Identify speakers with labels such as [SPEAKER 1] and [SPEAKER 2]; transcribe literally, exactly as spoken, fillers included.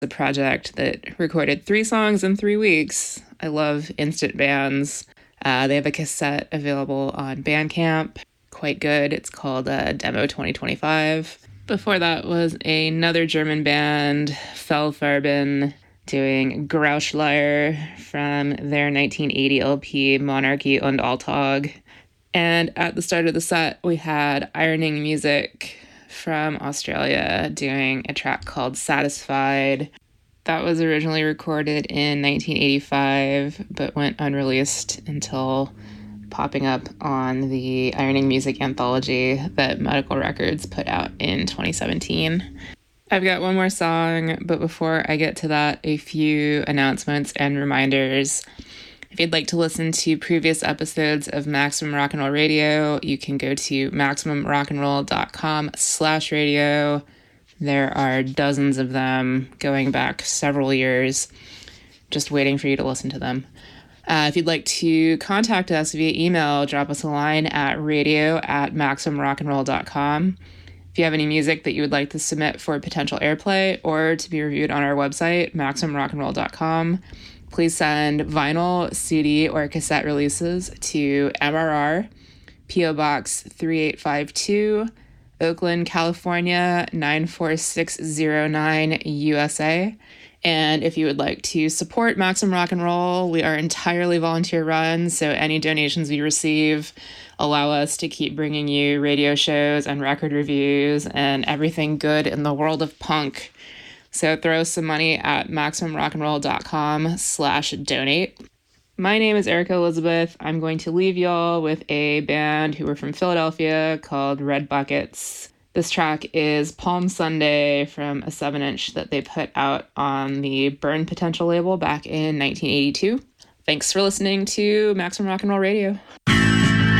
[SPEAKER 1] the project that recorded three songs in three weeks. I love instant bands. Uh, they have a cassette available on Bandcamp. Quite good. It's called uh, Demo twenty twenty-five. Before that was another German band, Fellfarben, doing Grauschleier from their nineteen eighty L P Monarchy und Alltag. And at the start of the set, we had Ironing Music from Australia doing a track called Satisfied. That was originally recorded in nineteen eighty-five, but went unreleased until popping up on the Ironing Music anthology that Medical Records put out in twenty seventeen. I've got one more song, but before I get to that, a few announcements and reminders. If you'd like to listen to previous episodes of Maximum Rock and Roll Radio, you can go to maximumrockandroll.com slash radio. There are dozens of them going back several years, just waiting for you to listen to them. Uh, if you'd like to contact us via email, drop us a line at radio at maximumrockandroll dot com. If you have any music that you would like to submit for potential airplay or to be reviewed on our website, maximumrockandroll dot com, please send vinyl, C D, or cassette releases to M R R, P O Box three eight five two, Oakland, California, nine four six zero nine, U S A. And if you would like to support Maximum Rock and Roll, we are entirely volunteer run, so any donations we receive allow us to keep bringing you radio shows and record reviews and everything good in the world of punk. So throw some money at maximumrockandroll.com slash donate. My name is Erica Elizabeth. I'm going to leave y'all with a band who are from Philadelphia called Red Buckets. This track is Palm Sunday from a seven inch that they put out on the Burn Potential label back in nineteen eighty-two. Thanks for listening to Maximum Rock and Roll Radio.